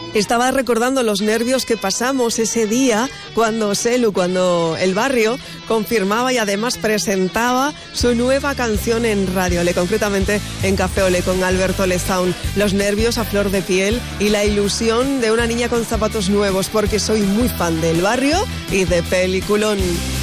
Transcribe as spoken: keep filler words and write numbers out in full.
Estaba recordando los nervios que pasamos ese día cuando Selu, cuando El Barrio confirmaba y además presentaba su nueva canción en Radio Ole, concretamente en Café Ole con Alberto Lezaun. Los nervios a flor de piel y la ilusión de una niña con zapatos nuevos, porque soy muy fan de El Barrio y de Peliculón.